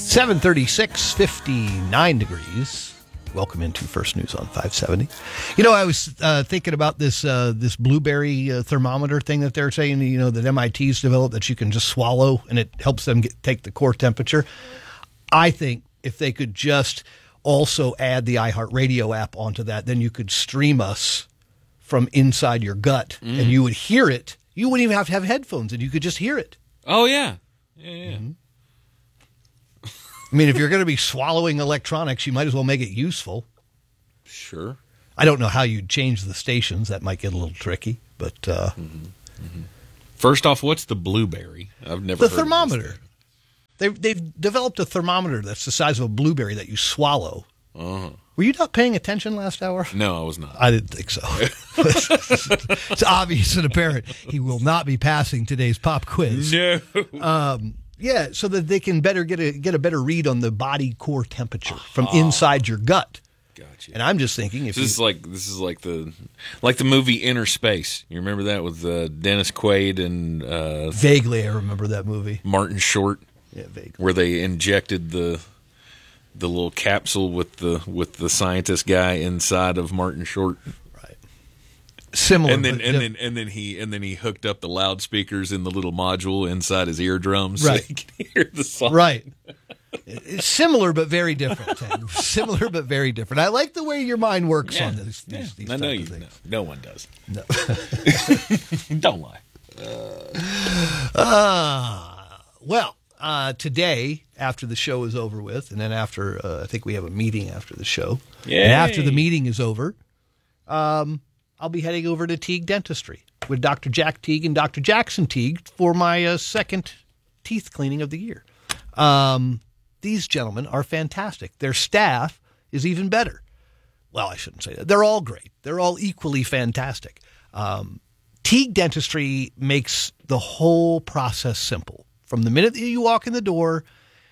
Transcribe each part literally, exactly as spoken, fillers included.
seven thirty-six, fifty-nine degrees. Welcome into First News on five seventy. You know, I was uh, thinking about this uh, this blueberry uh, thermometer thing that they're saying, you know, that M I T's developed that you can just swallow and it helps them get, take the core temperature. I think if they could just also add the iHeartRadio app onto that, then you could stream us from inside your gut mm. and you would hear it. You wouldn't even have to have headphones and you could just hear it. Oh, yeah. Yeah, yeah. Mm-hmm. I mean, if you're going to be swallowing electronics, you might as well make it useful. Sure. I don't know how you'd change the stations. That might get a little tricky. But uh, mm-hmm. Mm-hmm. First off, what's the blueberry? I've never the heard thermometer. Of this they've, they've developed a thermometer that's the size of a blueberry that you swallow. Uh-huh. Were you not paying attention last hour? No, I was not. I didn't think so. It's obvious and apparent he will not be passing today's pop quiz. No. Um, yeah, so that they can better get a get a better read on the body core temperature from oh. inside your gut. Gotcha. And I'm just thinking, if this you, is like this is like the like the movie Inner Space. You remember that with uh, Dennis Quaid and uh, vaguely, I remember that movie. Martin Short. Yeah, vaguely. Where they injected the the little capsule with the with the scientist guy inside of Martin Short. Right. Similar, and then but and diff- then and then he and then he hooked up the loudspeakers in the little module inside his eardrums, right. so he could hear the song. Right. It's similar but very different. Ted. Similar but very different. I like the way your mind works yeah. on this. These, yeah. these I know you. know. No one does. No. Don't lie. Uh, uh, well, uh, today, after the show is over with, and then after, uh, I think we have a meeting after the show. Yay. And after the meeting is over, um, I'll be heading over to Teague Dentistry with Doctor Jack Teague and Doctor Jackson Teague for my uh, second teeth cleaning of the year. Um, these gentlemen are fantastic. Their staff is even better. Well, I shouldn't say that. They're all great. They're all equally fantastic. Um, Teague Dentistry makes the whole process simple. From the minute that you walk in the door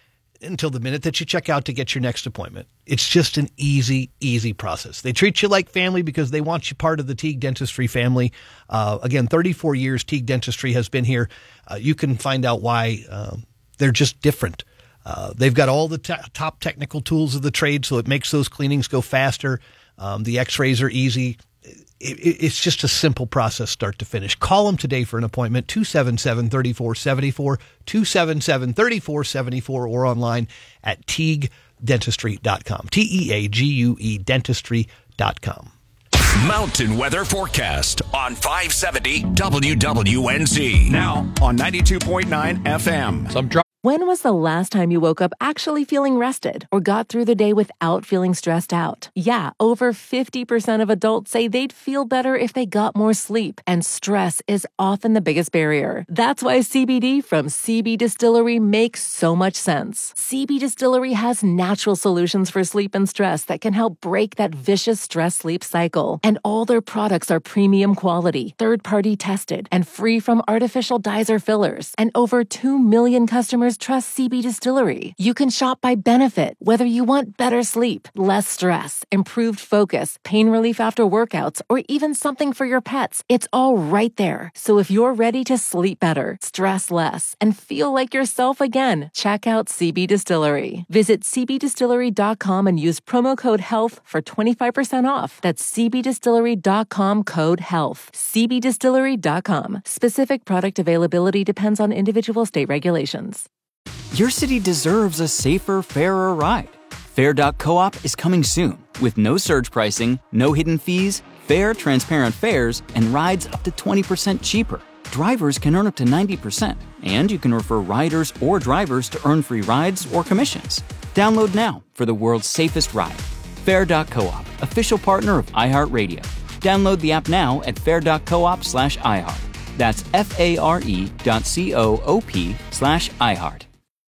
until the minute that you check out to get your next appointment. It's just an easy, easy process. They treat you like family because they want you part of the Teague Dentistry family. Uh, again, thirty-four years Teague Dentistry has been here. Uh, you can find out why um, they're just different. Uh, they've got all the te- top technical tools of the trade, so it makes those cleanings go faster. Um, the x-rays are easy. It, it, it's just a simple process start to finish. Call them today for an appointment, two seven seven, three four seven four, two seven seven, three four seven four, or online at teague dentistry dot com. T E A G U E dentistry dot com. Mountain weather forecast on five seventy W W N Z. Now on ninety-two point nine F M. Some dry- When was the last time you woke up actually feeling rested or got through the day without feeling stressed out? Yeah, over fifty percent of adults say they'd feel better if they got more sleep, and stress is often the biggest barrier. That's why C B D from C B Distillery makes so much sense. C B Distillery has natural solutions for sleep and stress that can help break that vicious stress-sleep cycle. And all their products are premium quality, third-party tested, and free from artificial dyes or fillers. And over two million customers trust C B Distillery. You can shop by benefit, whether you want better sleep, less stress, improved focus, pain relief after workouts, or even something for your pets. It's all right there. So if you're ready to sleep better, stress less, and feel like yourself again, check out C B Distillery. Visit c b distillery dot com and use promo code HEALTH for twenty-five percent off. That's c b distillery dot com code HEALTH. c b distillery dot com. Specific product availability depends on individual state regulations. Your city deserves a safer, fairer ride. Fair dot coop is coming soon with no surge pricing, no hidden fees, fair, transparent fares, and rides up to twenty percent cheaper. Drivers can earn up to ninety percent, and you can refer riders or drivers to earn free rides or commissions. Download now for the world's safest ride. Fair dot coop, official partner of iHeartRadio. Download the app now at fair dot coop slash iHeart. That's F-A-R-E dot C-O-O-P slash iHeart.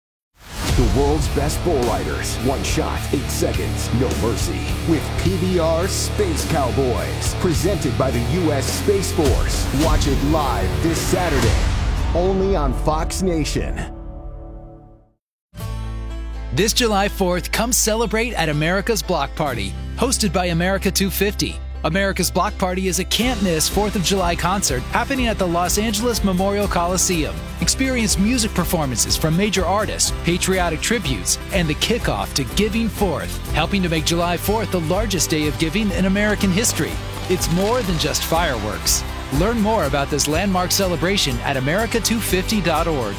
The world's best bull riders. One shot, eight seconds, no mercy. With P B R Space Cowboys. Presented by the U S Space Force. Watch it live this Saturday. Only on Fox Nation. This July fourth, come celebrate at America's Block Party, hosted by America two fifty. America's Block Party is a can't-miss fourth of July concert happening at the Los Angeles Memorial Coliseum. Experience music performances from major artists, patriotic tributes, and the kickoff to Giving Fourth, helping to make July fourth the largest day of giving in American history. It's more than just fireworks. Learn more about this landmark celebration at America two fifty dot org.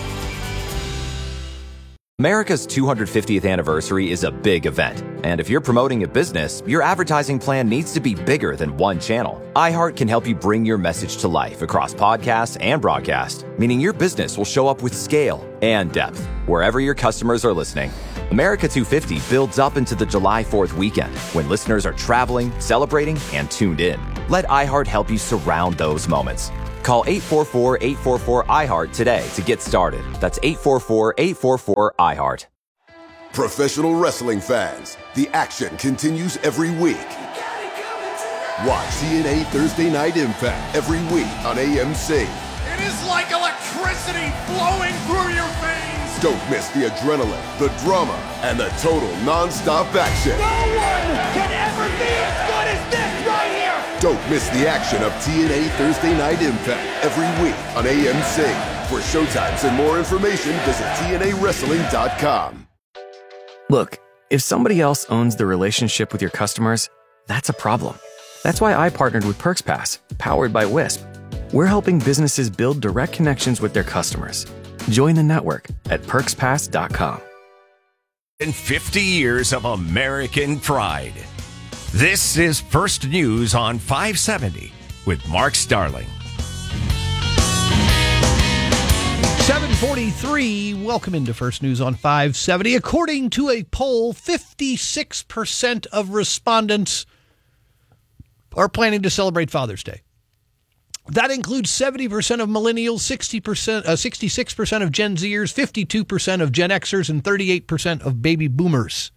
America's two hundred fiftieth anniversary is a big event, and if you're promoting a business, your advertising plan needs to be bigger than one channel. iHeart can help you bring your message to life across podcasts and broadcast, meaning your business will show up with scale and depth wherever your customers are listening. America two fifty builds up into the July fourth weekend when listeners are traveling, celebrating, and tuned in. Let iHeart help you surround those moments. Call eight four four, eight four four, I heart today to get started. That's eight four four, eight four four, I heart. Professional wrestling fans, the action continues every week. Watch T N A Thursday Night Impact every week on A M C. It is like electricity flowing through your veins. Don't miss the adrenaline, the drama, and the total non-stop action. No one can ever be as good as this right here. Don't miss the action of T N A Thursday Night Impact every week on A M C. For showtimes and more information, visit T N A wrestling dot com. Look, if somebody else owns the relationship with your customers, that's a problem. That's why I partnered with PerksPass, powered by Wisp. We're helping businesses build direct connections with their customers. Join the network at perks pass dot com. In fifty years of American pride. This is First News on five seventy with Mark Starling. seven forty-three, welcome into First News on five seventy. According to a poll, fifty-six percent of respondents are planning to celebrate Father's Day. That includes seventy percent of millennials, sixty percent, uh, sixty-six percent of Gen Zers, fifty-two percent of Gen Xers, and thirty-eight percent of baby boomers.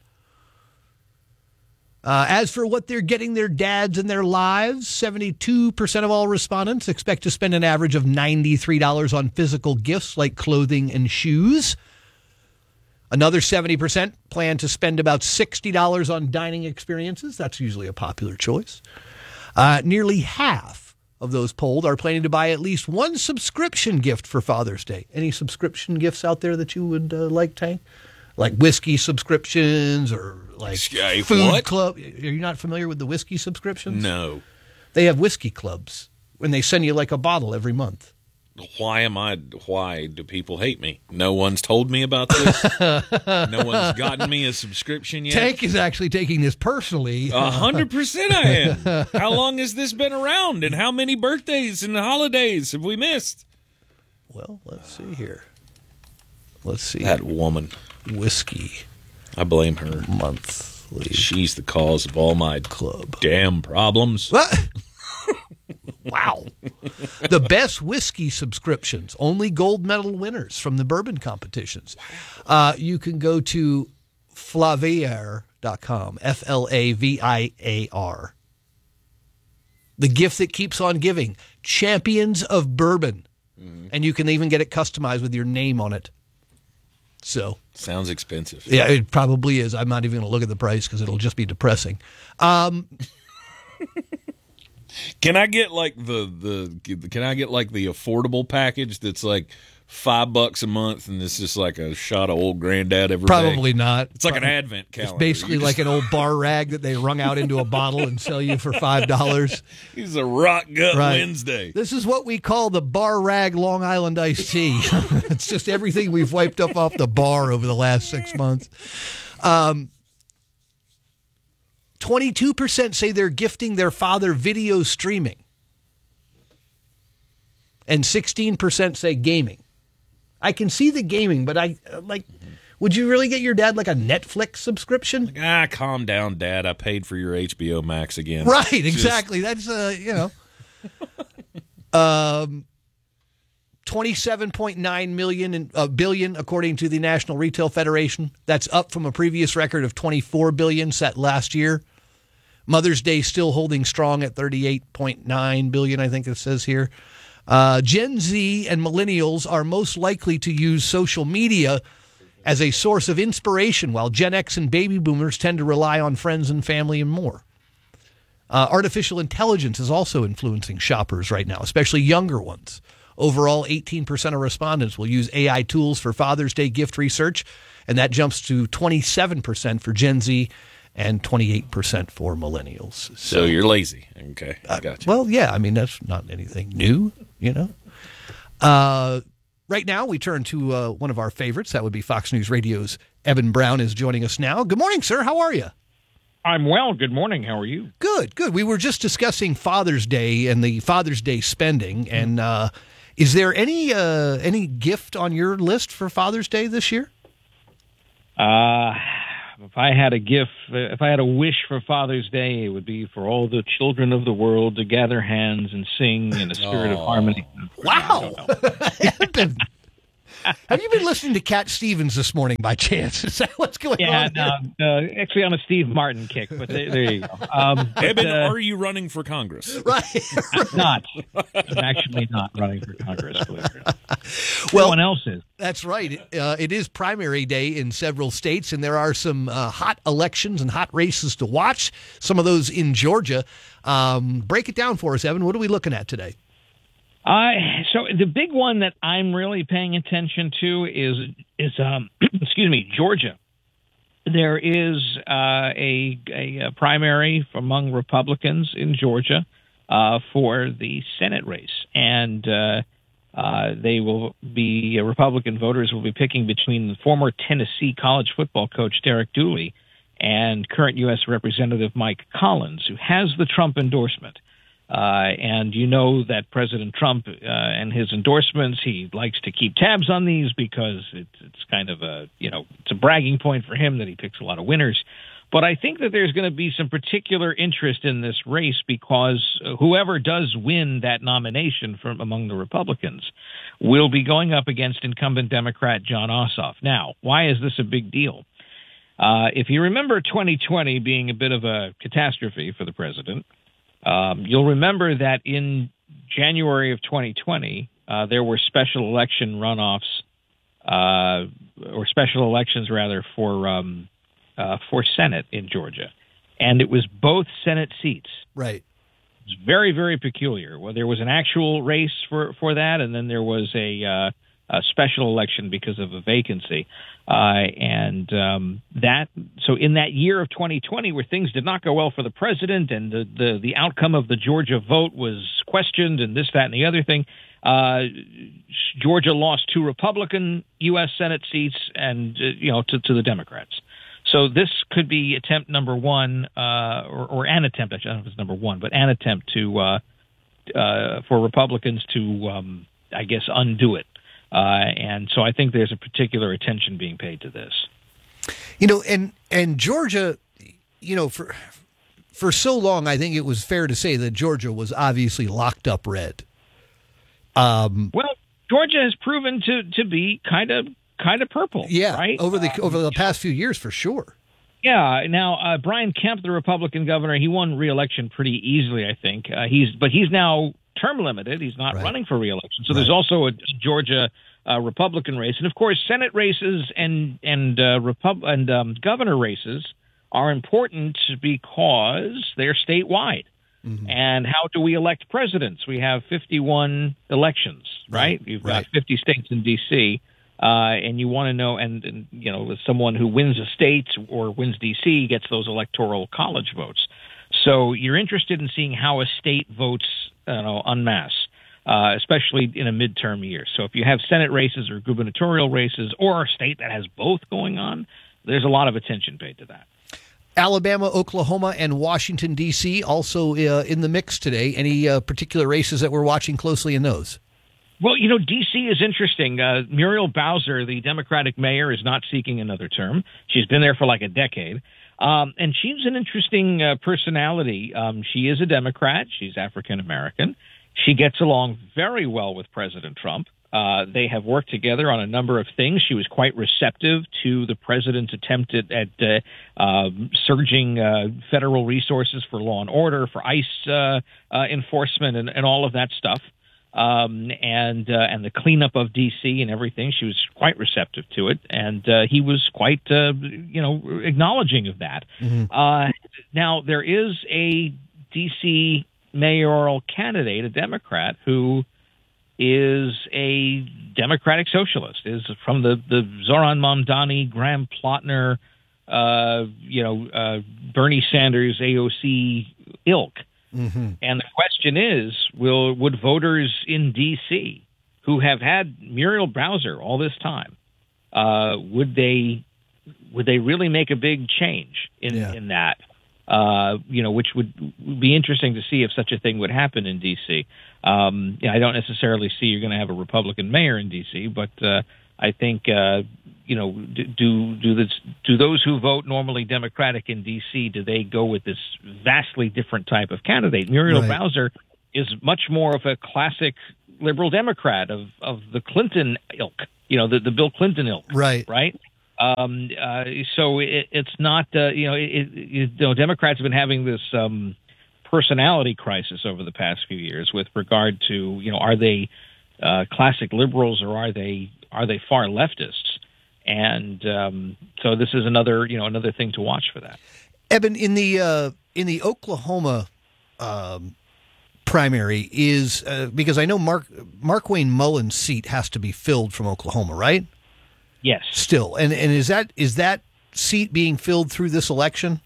Uh, as for what they're getting their dads in their lives, seventy-two percent of all respondents expect to spend an average of ninety-three dollars on physical gifts like clothing and shoes. Another seventy percent plan to spend about sixty dollars on dining experiences. That's usually a popular choice. Uh, nearly half of those polled are planning to buy at least one subscription gift for Father's Day. Any subscription gifts out there that you would uh, like, Tank? Like whiskey subscriptions or like Sky, food what? club. Are you not familiar with the whiskey subscriptions? No. They have whiskey clubs when they send you like a bottle every month. Why am I? Why do people hate me? No one's told me about this. No one's gotten me a subscription yet. Tank is actually taking this personally. A hundred percent, I am. How long has this been around, and how many birthdays and holidays have we missed? Well, let's see here. Let's see. That woman. Whiskey. I blame her. Monthly. She's the cause of all my club damn problems. What? Wow. The best whiskey subscriptions, only gold medal winners from the bourbon competitions. Uh, you can go to flaviar dot com, F L A V I A R. The gift that keeps on giving. Champions of Bourbon. Mm-hmm. And you can even get it customized with your name on it. So sounds expensive. Yeah, it probably is. I'm not even going to look at the price because it'll just be depressing. Um Can I get like the, the can I get like the affordable package that's like five bucks a month and it's just like a shot of old granddad every Probably day? not. It's like Probably. an advent calendar. It's basically just... like an old bar rag that they wrung out into a bottle and sell you for five dollars. He's a rock gut right. Wednesday. This is what we call the bar rag Long Island iced tea. It's just everything we've wiped up off the bar over the last six months. Um, twenty-two percent say they're gifting their father video streaming. And sixteen percent say gaming. I can see the gaming, but I like. Would you really get your dad like a Netflix subscription? Like, ah, calm down, Dad. I paid for your H B O Max again. Right, exactly. Just... That's uh, you know. um, twenty-seven point nine million in, uh, billion according to the National Retail Federation. That's up from a previous record of twenty-four billion set last year. Mother's Day still holding strong at thirty-eight point nine billion. I think it says here. Uh, Gen Z and millennials are most likely to use social media as a source of inspiration, while Gen X and baby boomers tend to rely on friends and family and more. Uh, artificial intelligence is also influencing shoppers right now, especially younger ones. Overall, eighteen percent of respondents will use A I tools for Father's Day gift research, and that jumps to twenty-seven percent for Gen Z and twenty-eight percent for millennials. So, so you're lazy. Okay, uh, gotcha. Well, yeah, I mean, that's not anything new, you know. Uh, right now, we turn to uh, one of our favorites. That would be Fox News Radio's Evan Brown is joining us now. Good morning, sir. How are you? I'm well. Good morning. How are you? Good, good. We were just discussing Father's Day and the Father's Day spending. And uh, is there any uh, any gift on your list for Father's Day this year? Uh, if I had a gift, if I had a wish for Father's Day, it would be for all the children of the world to gather hands and sing in a spirit oh. of harmony. Wow. Have you been listening to Cat Stevens this morning by chance? Is that what's going yeah, on? Yeah, no, uh, actually on a Steve Martin kick, but there, there you go. Um, but, Eben, uh, are you running for Congress? Right. I'm not. I'm actually not running for Congress, believe it or not. Well, no one else is. That's right. Uh, it is primary day in several states, and there are some uh, hot elections and hot races to watch, some of those in Georgia. Um, break it down for us, Evan. What are we looking at today? I so the big one that I'm really paying attention to is is um, excuse me, Georgia. There is uh, a, a, a primary among Republicans in Georgia uh, for the Senate race, and uh, uh, they will be uh, Republican voters will be picking between the former Tennessee college football coach Derek Dooley and current U S Representative Mike Collins, who has the Trump endorsement. Uh, and you know that President Trump uh, and his endorsements, he likes to keep tabs on these because it's, it's kind of a, you know, it's a bragging point for him that he picks a lot of winners. But I think that there's going to be some particular interest in this race because whoever does win that nomination from among the Republicans will be going up against incumbent Democrat Jon Ossoff. Now, why is this a big deal? Uh, if you remember twenty twenty being a bit of a catastrophe for the president, Um, you'll remember that in January of twenty twenty, uh, there were special election runoffs, uh, or special elections rather, for um, uh, for Senate in Georgia, and it was both Senate seats. Right. It's very, very peculiar. Well, there was an actual race for, for that, and then there was a, uh, a special election because of a vacancy. Uh, and um, that so in that year of twenty twenty, where things did not go well for the president, and the, the, the outcome of the Georgia vote was questioned, and this, that, and the other thing, uh, Georgia lost two Republican U S Senate seats, and uh, you know to, to the Democrats. So this could be attempt number one, uh, or, or an attempt. I don't know if it's number one, but an attempt to uh, uh, for Republicans to, um, I guess, undo it. Uh, and so I think there's a particular attention being paid to this. You know, and and Georgia, you know, for for so long, I think it was fair to say that Georgia was obviously locked up red. Um, well, Georgia has proven to, to be kind of kind of purple. Yeah, right? over the um, over the past few years, for sure. Yeah. Now, uh, Brian Kemp, the Republican governor, he won re-election pretty easily, I think. Uh, he's but he's now term limited. He's not right. running for re-election. So right. there's also a Georgia uh, Republican race, and of course, Senate races and and uh, Repub- and um, governor races are important because they're statewide. Mm-hmm. And how do we elect presidents? We have fifty-one elections, right? right. You've got right. fifty states in D C, uh, and you want to know, and, and you know, someone who wins a state or wins D C gets those electoral college votes. So you're interested in seeing how a state votes, you know, en masse, uh, especially in a midterm year. So if you have Senate races or gubernatorial races or a state that has both going on, there's a lot of attention paid to that. Alabama, Oklahoma, and Washington, D C also uh, in the mix today. Any uh, particular races that we're watching closely in those? Well, you know, D C is interesting. Uh, Muriel Bowser, the Democratic mayor, is not seeking another term. She's been there for like a decade. Um, and she's an interesting uh, personality. Um, she is a Democrat. She's African-American. She gets along very well with President Trump. Uh, they have worked together on a number of things. She was quite receptive to the president's attempt at, at uh, uh, surging uh, federal resources for law and order, for ICE uh, uh, enforcement, and, and all of that stuff. Um, and uh, and the cleanup of D C and everything. She was quite receptive to it, and uh, he was quite, uh, you know, acknowledging of that. Mm-hmm. Uh, now, there is a D C mayoral candidate, a Democrat, who is a Democratic socialist, is from the, the Zoran Mamdani, Graham Plotner, uh, you know, uh, Bernie Sanders, A O C ilk. Mm-hmm. And the question is, will would voters in D C who have had Muriel Bowser all this time, uh, would they would they really make a big change in, yeah. in that? Uh, you know, which would be interesting to see if such a thing would happen in D C. Um, you know, I don't necessarily see you're going to have a Republican mayor in D C, but uh, I think uh, you know, do do this, do those who vote normally Democratic in D C, do they go with this vastly different type of candidate? Muriel right. Bowser is much more of a classic liberal Democrat of of the Clinton ilk. You know, the the Bill Clinton ilk. Right. Right. Um, uh, so it, it's not, uh, you know, it, it, you know, Democrats have been having this um, personality crisis over the past few years with regard to, you know, are they uh, classic liberals or are they are they far leftists? And um, so this is another, you know, another thing to watch for that. Eben, in the uh, in the Oklahoma um, primary is uh, because I know Mark Markwayne Mullen's seat has to be filled from Oklahoma, right? Yes. Still. And and is that is that seat being filled through this election?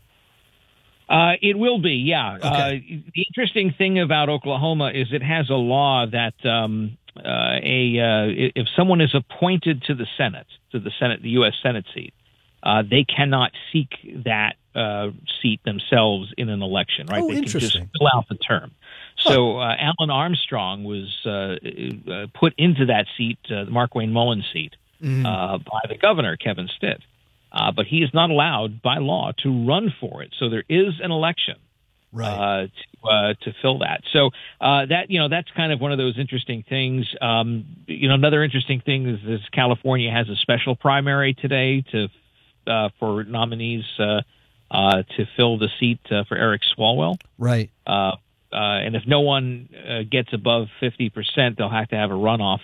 Uh, it will be, yeah. Okay. Uh, the interesting thing about Oklahoma is it has a law that um, uh, a uh, if someone is appointed to the Senate, to the Senate, the U S Senate seat, uh, they cannot seek that uh, seat themselves in an election, right? Oh, they can just interesting. fill out the term. So uh, Alan Armstrong was uh, uh, put into that seat, uh, the Markwayne Mullen seat. Mm-hmm. Uh, by the governor, Kevin Stitt. Uh, but he is not allowed by law to run for it. So there is an election right. uh, to, uh, to fill that. So uh, that, you know, that's kind of one of those interesting things. Um, you know, another interesting thing is, is California has a special primary today to uh, for nominees uh, uh, to fill the seat uh, for Eric Swalwell. Right. Uh, Uh, and if no one uh, gets above fifty percent, they'll have to have a runoff,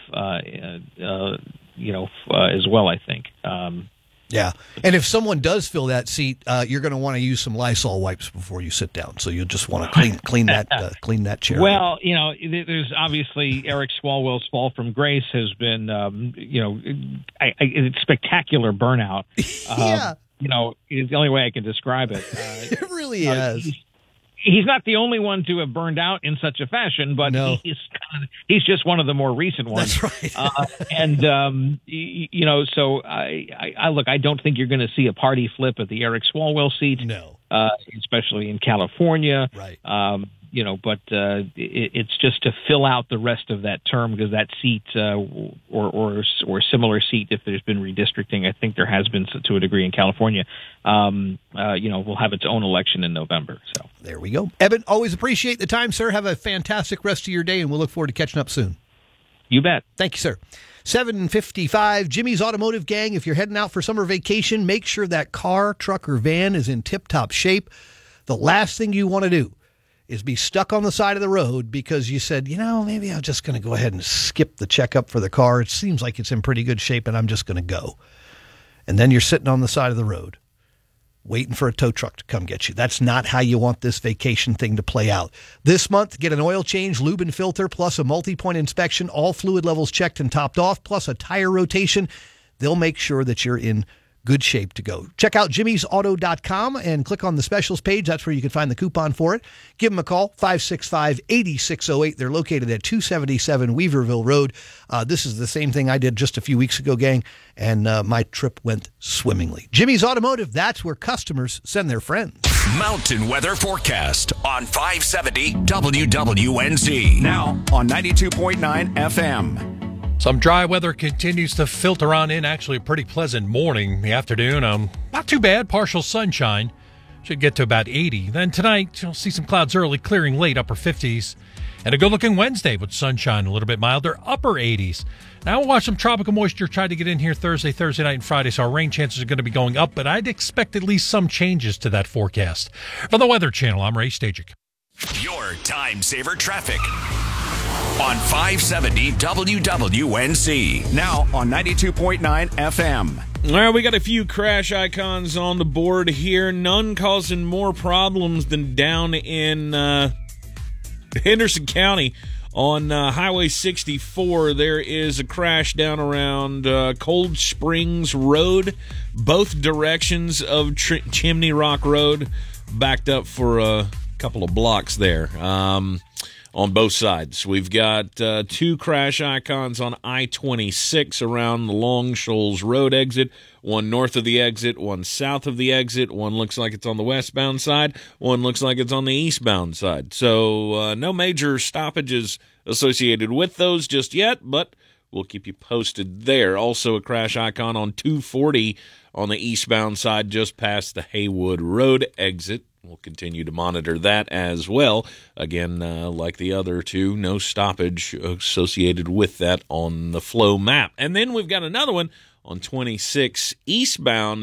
uh, uh, you know, uh, as well, I think. Um, yeah. And if someone does fill that seat, uh, you're going to want to use some Lysol wipes before you sit down. So you'll just want to clean clean that uh, clean that chair. Well, you know, there's obviously Eric Swalwell's fall from grace has been, um, you know, I, I, it's spectacular burnout. yeah. Um, you know, it's the only way I can describe it. Uh, it really uh, is. He's not the only one to have burned out in such a fashion, but no. he's kind of, he's just one of the more recent ones. That's right. uh, and um, you, you know, so I, I, I look. I don't think you're going to see a party flip at the Eric Swalwell seat. No, uh, especially in California. Right. Um, you know, but uh, it, it's just to fill out the rest of that term because that seat uh, or or or similar seat, if there's been redistricting, I think there has been to a degree in California. Um, uh, you know, will have its own election in November. So there we go. Eben, always appreciate the time, sir. Have a fantastic rest of your day, and we'll look forward to catching up soon. You bet. Thank you, sir. seven fifty-five, Jimmy's Automotive Gang. If you're heading out for summer vacation, make sure that car, truck, or van is in tip-top shape. The last thing you want to do is be stuck on the side of the road because you said, you know, maybe I'm just going to go ahead and skip the checkup for the car. It seems like it's in pretty good shape, and I'm just going to go. And then you're sitting on the side of the road waiting for a tow truck to come get you. That's not how you want this vacation thing to play out. This month, get an oil change, lube and filter, plus a multi-point inspection, all fluid levels checked and topped off, plus a tire rotation. They'll make sure that you're in good shape to go. Check out jimmys auto dot com and click on the specials page. That's where you can find the coupon for it. Give them a call, five six five, eight six zero eight. They're located at two seventy-seven Weaverville Road. Uh, this is the same thing I did just a few weeks ago, gang, and uh, my trip went swimmingly. Jimmy's Automotive, that's where customers send their friends. Mountain weather forecast on five seventy W W N Z. Now on ninety-two point nine F M. Some dry weather continues to filter on in. Actually, a pretty pleasant morning. The afternoon, um, not too bad. Partial sunshine. Should get to about eighty. Then tonight, you'll see some clouds early, clearing late, upper fifties. And a good-looking Wednesday with sunshine, a little bit milder, upper eighties. Now we'll watch some tropical moisture try to get in here Thursday, Thursday night, and Friday, so our rain chances are going to be going up, but I'd expect at least some changes to that forecast. For the Weather Channel, I'm Ray Stajic. Your time saver traffic on five seventy W W N Z. Now on ninety-two point nine F M. All right, we got a few crash icons on the board here. None causing more problems than down in uh, Henderson County on uh, Highway sixty-four. There is a crash down around uh, Cold Springs Road. Both directions of Tr- Chimney Rock Road backed up for a couple of blocks there. Um On both sides. We've got uh, two crash icons on I twenty-six around the Long Shoals Road exit. One north of the exit, one south of the exit. One looks like it's on the westbound side. One looks like it's on the eastbound side. So uh, no major stoppages associated with those just yet, but we'll keep you posted there. Also a crash icon on two forty on the eastbound side just past the Haywood Road exit. We'll continue to monitor that as well. Again, uh, like the other two, no stoppage associated with that on the flow map. And then we've got another one on twenty-six eastbound